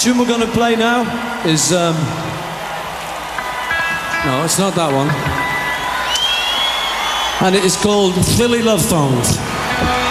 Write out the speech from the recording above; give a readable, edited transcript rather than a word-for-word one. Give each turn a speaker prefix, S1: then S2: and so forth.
S1: tune we're going to play now is... no, it's not that one. And it is called Philly Love Songs.